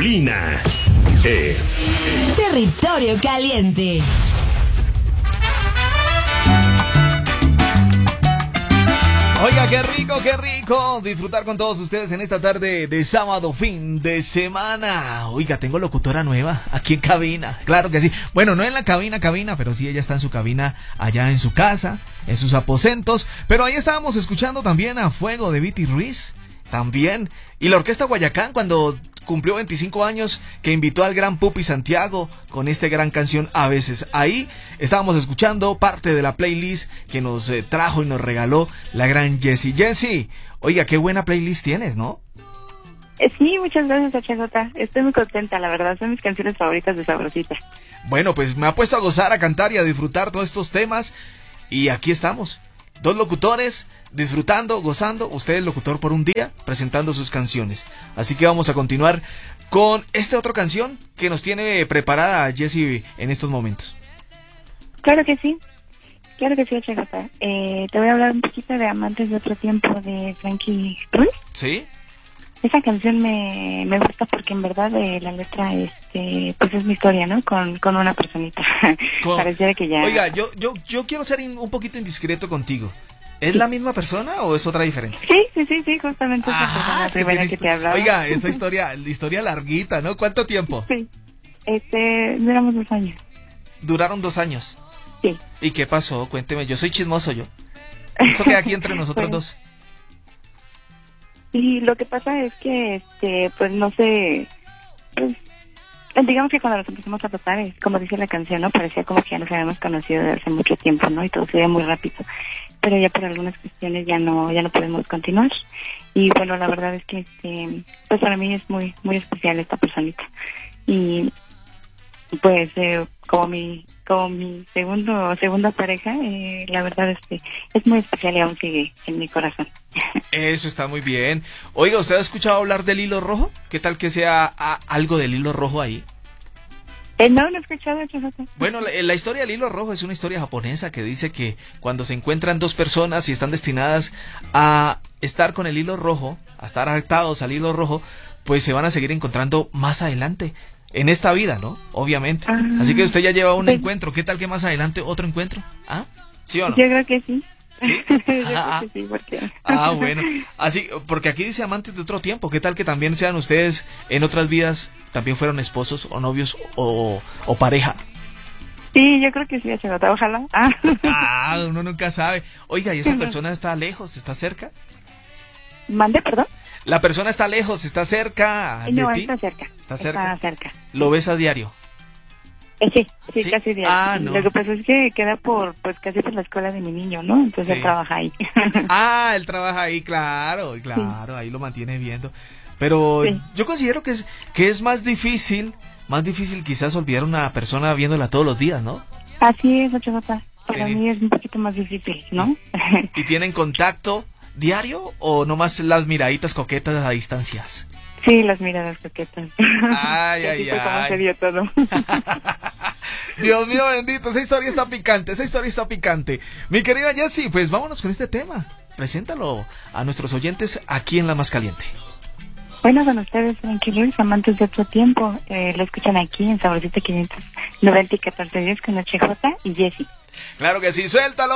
cabina es Territorio Caliente. Oiga, qué rico disfrutar con todos ustedes en esta tarde de sábado, fin de semana. Oiga, tengo locutora nueva aquí en cabina, claro que sí. Bueno, no en la cabina, pero sí ella está en su cabina allá en su casa, en sus aposentos. Pero ahí estábamos escuchando también a Fuego de Viti Ruiz, también. Y la Orquesta Guayacán cuando cumplió 25 años, que invitó al gran Pupi Santiago con esta gran canción A Veces. Ahí estábamos escuchando parte de la playlist que nos trajo y nos regaló la gran Jessie. Jessie, oiga, qué buena playlist tienes, ¿no? Sí, muchas gracias, HJ. Estoy muy contenta, la verdad. Son mis canciones favoritas de Sabrosita. Bueno, pues me ha puesto a gozar, a cantar y a disfrutar todos estos temas. Y aquí estamos. Dos locutores disfrutando, gozando, usted el locutor por un día, presentando sus canciones. Así que vamos a continuar con esta otra canción que nos tiene preparada Jessie en estos momentos. Claro que sí, HJ. Te voy a hablar un poquito de Amantes de Otro Tiempo de Frankie Ruiz. ¿Sí? Esa canción me gusta porque en verdad la letra pues es mi historia, ¿no? Con una personita. Pareciera que ya... Oiga, yo quiero ser un poquito indiscreto contigo. ¿Es la misma persona o es otra diferente? Sí, justamente esa persona la primera que te hablaba. Oiga, esa historia larguita, ¿no? ¿Cuánto tiempo? Sí, duramos 2 años. ¿Duraron 2 años? Sí. ¿Y qué pasó? Cuénteme, yo soy chismoso yo. Eso queda aquí entre nosotros dos. Y lo que pasa es que, pues no sé, pues, digamos que cuando nos empezamos a tratar, como dice la canción, ¿no? Parecía como que ya nos habíamos conocido desde hace mucho tiempo, ¿no? Y todo se veía muy rápido. Pero ya por algunas cuestiones ya no podemos continuar. Y bueno, la verdad es que, pues para mí es muy, muy especial esta personita. Y pues, como mi segunda pareja, la verdad es muy especial y aún sigue en mi corazón. Eso está muy bien. Oiga, ¿usted ha escuchado hablar del hilo rojo? ¿Qué tal que sea algo del hilo rojo ahí? No he escuchado eso. Bueno, la historia del hilo rojo es una historia japonesa que dice que cuando se encuentran dos personas y están destinadas a estar con el hilo rojo, a estar atados al hilo rojo, pues se van a seguir encontrando más adelante. En esta vida, ¿no? Obviamente. Así que usted ya lleva un encuentro. ¿Qué tal que más adelante otro encuentro? ¿Ah? ¿Sí o no? Yo creo que sí. ¿Sí? Yo creo que sí, porque... Bueno. Así, porque aquí dice Amantes de Otro Tiempo. ¿Qué tal que también sean ustedes en otras vidas, también fueron esposos o novios o pareja? Sí, yo creo que sí, HJ. Ojalá. Uno nunca sabe. Oiga, ¿y esa persona está lejos? ¿Está cerca? ¿Mande, perdón? ¿La persona está lejos? ¿Está cerca de no, ti? está cerca. ¿Está cerca? Está cerca. ¿Lo ves a diario? Sí, casi diario. No. Lo que pasa es que queda casi por la escuela de mi niño, ¿no? Entonces él trabaja ahí. Él trabaja ahí, claro, ahí lo mantiene viendo. Pero yo considero que es más difícil quizás olvidar a una persona viéndola todos los días, ¿no? Así es, HJ. Para mí es un poquito más difícil, ¿no? ¿Y tienen contacto diario o nomás las miraditas coquetas a distancias? Sí, las miradas coquetas. Ay. Cómo se dio todo. Dios mío bendito, esa historia está picante. Mi querida Jessie, pues vámonos con este tema. Preséntalo a nuestros oyentes aquí en La Más Caliente. Bueno, con ustedes, Frankie Ruiz, Amantes de Otro Tiempo. Lo escuchan aquí en Sabrosita 590 y 1410 con HJ y Jessie. Claro que sí, suéltalo.